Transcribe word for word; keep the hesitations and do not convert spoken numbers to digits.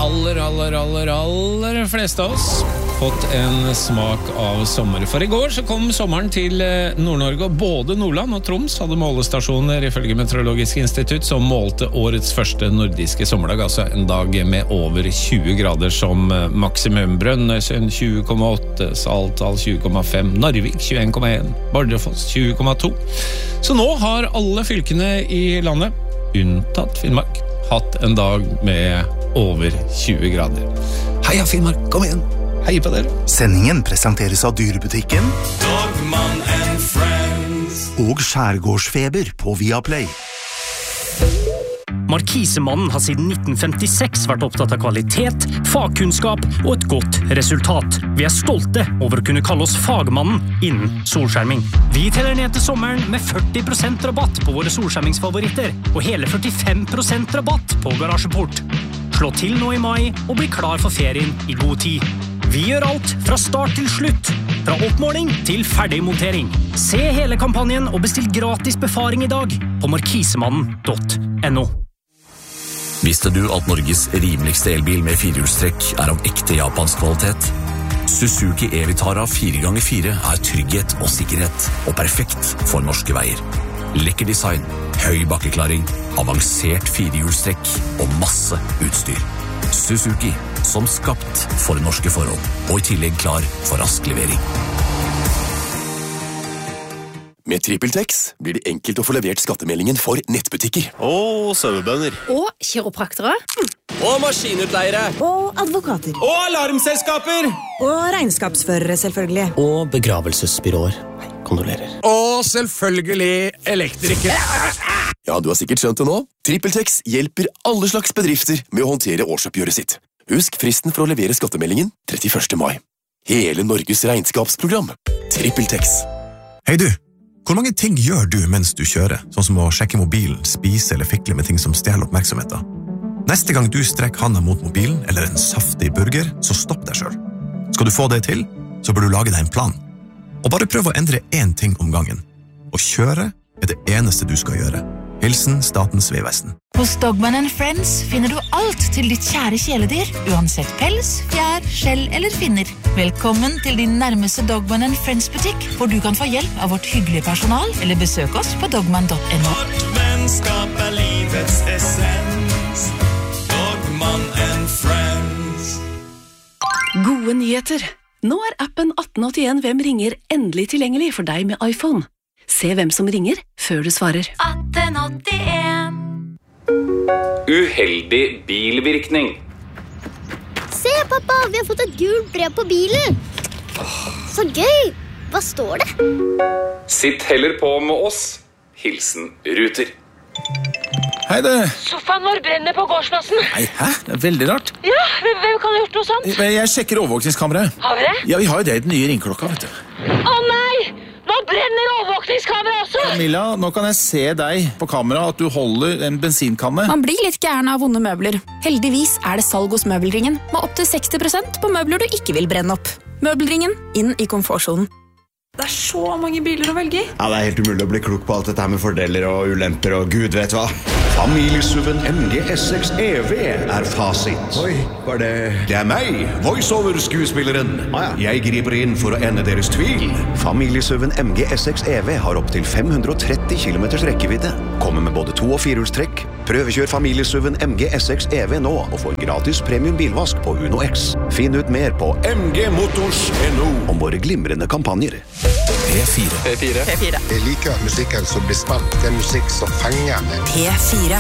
aller, aller, aller, aller fleste av oss fått en smak av sommer. For i går så kom sommeren til Nord-Norge, og både Nordland og Troms hadde målestasjoner ifølge Meteorologisk institutt som målte årets første nordiske sommerdag, altså en dag med over tjue grader som maksimum. Brønnøysund tjue komma åtte, Saltdal tjue komma fem, Narvik tjueen komma en, Bardufoss tjue komma to. Så nå har alle fylkene i landet, unntatt Finnmark, hatt en dag med over tjue grader. Heia Finnmark, kom igjen! Hei på dere! Sendingen presenteres av Dyrebutikken Dogman and Friends og Skjærgårdsfeber på Viaplay. Markisemannen har siden nitten femtiseks vært opptatt av kvalitet, fagkunnskap og et godt resultat. Vi er stolte over å kunne kalle oss fagmannen innen solskjerming. Vi teller ned til sommeren med førti prosent rabatt på våre solskjermingsfavoritter og hele førtifem prosent rabatt på garasjeport. Slå til nå i mai og bli klar for ferien i god tid. Vi gjør alt fra start til slutt, fra oppmåling til ferdigmontering. Se hele kampanjen og bestill gratis befaring i dag på markisemannen punktum no. Visste du at Norges rimeligste elbil med firehjulstrekk er av ekte japansk kvalitet? Suzuki E-Vitara fire ganger fire er trygghet og sikkerhet, og perfekt for norske veier. Lekker design, høy bakkeklaring, avansert firehjulstrekk og masse utstyr. Suzuki, som skapt for norske forhold, og i tillegg klar for rask levering. Med TrippelTex blir det enkelt å få levert skattemeldingen for nettbutikker. Og sauebønder. Og kiropraktere. Og maskinutleiere. Og advokater. Og alarmselskaper. Og regnskapsførere, selvfølgelig. Og begravelsesbyråer. Hei, kondolerer. Og selvfølgelig elektrikere. Ja, du har sikkert skjønt det nå. TrippelTex hjelper alle slags bedrifter med å håndtere årsoppgjøret sitt. Husk fristen for å levere skattemeldingen trettiførste mai. Hele Norges regnskapsprogram. TrippelTex. Hei du, hvor mange ting gjør du mens du kjører? Sånn som å sjekke mobilen, spise eller fikle med ting som stjeler oppmerksomheten. Neste gang du strekker handa mot mobilen eller en saftig burger, så stopp deg selv. Skal du få det til, så bør du lage deg en plan. Og bare prøv å endre én ting om gangen. Å kjøre er det eneste du skal gjøre. Hilsen Statens vegvesen. Hos Dogman and Friends finner du alt til ditt kjære kjæledyr, uansett pels, fjær, skjell eller finner. Velkommen til din nærmeste Dogman and Friends butikk, hvor du kan få hjelp av vårt hyggelige personal, eller besøk oss på dogman punktum no. Vårt vennskap er livets essens Dogman and Friends Gode nyheter! Nå er appen atten åttien Hvem ringer endelig tilgjengelig for deg med iPhone. Se hvem som ringer før du svarer. atten åttien Uheldig bilvirkning. Se, pappa, vi har fått et gult brev på bilen. Så gøy! Hva står det? Sitt heller på med oss. Hilsen Ruter. Hei det. Sofaen vår brenner på gårdsplassen. Nei, hæ? Det er veldig rart. Ja, hvem kan ha gjort noe sånt? Jeg sjekker overvåkningskameraet. Har vi det? Ja, vi har jo det i den nye ringklokka, vet du. Å nei! Nå brenner overvåkningskamera også! Camilla, nå kan jeg se deg på kamera at du holder en bensinkanne. Man blir litt gæren av vonde møbler. Heldigvis er det salg hos Møbelringen, med opp til seksti prosent på møbler du ikke vil brenne opp. Møbelringen, inn i komfortsonen. Det er så mange biler å velge i. Ja, det er helt umulig å bli klok på alt dette her med fordeler og ulemper og gud vet hva. Familiesuven M G S seks E V er fasit. Oi, var det... Det er meg, voiceover-skuespilleren. Ah, ja. Jeg griper inn for å ende deres tvil. Familiesuven M G S seks E V har opp til fem hundre og tretti kilometers rekkevidde. Kommer med både to- og firehjulstrekk. Prøvekjør familiesuven M G S seks E V nå og få en gratis premium bilvask på Uno X. Finn ut mer på m g motors punktum no om våre glimrende kampanjer. P fire. P fire. P fire. Jeg liker musikken som blir spilt. Det er musikk som fenger meg. P fire.